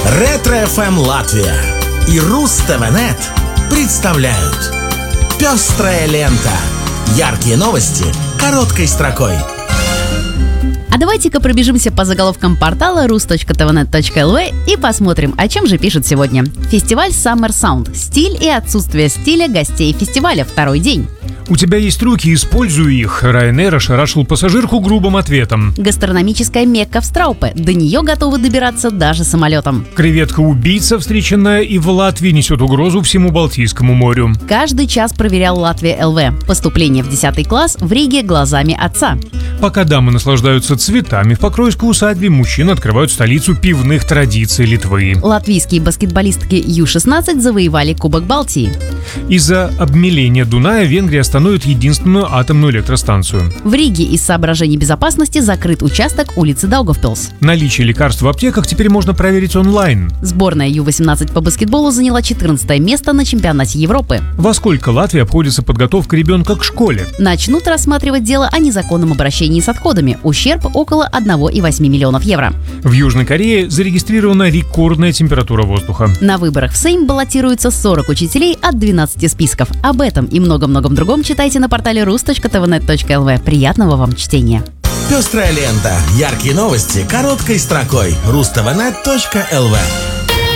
Ретро-ФМ Латвия и Руз-ТВ-Нет представляют «Пестрая лента». Яркие новости короткой строкой. А давайте-ка пробежимся по заголовкам портала rus.tvnet.lv и посмотрим, о чем же пишут сегодня. Фестиваль Summer Sound. Стиль и отсутствие стиля гостей фестиваля. Второй день. У тебя есть руки, используй их. Ryanair ошарашил пассажирку грубым ответом. Гастрономическая Мекка в Страупе. До нее готовы добираться даже самолетом. Креветка-убийца, встреченная и в Латвии, несет угрозу всему Балтийскому морю. Каждый час проверял Латвия ЛВ. Поступление в 10 класс в Риге глазами отца. Пока дамы наслаждаются цветами в Покровской усадьбе, мужчины открывают столицу пивных традиций Литвы. Латвийские баскетболистки Ю-16 завоевали Кубок Балтии. Из-за обмеления Дуная Венгрия остановит единственную атомную электростанцию. В Риге из соображений безопасности закрыт участок улицы Даугавпилс. Наличие лекарств в аптеках теперь можно проверить онлайн. Сборная Ю-18 по баскетболу заняла 14 место на чемпионате Европы. Во сколько Латвии обходится подготовка ребенка к школе? Начнут рассматривать дело о незаконном обращении с отходами. Ущерб около 1,8 миллионов евро. В Южной Корее зарегистрирована рекордная температура воздуха. На выборах в Сейм баллотируются 40 учителей от 12 списков. Об этом и многом-многом другом читайте на портале rus.tvnet.lv. Приятного вам чтения. «Пестрая лента». Яркие новости короткой строкой. Ruz-TVnet.lv.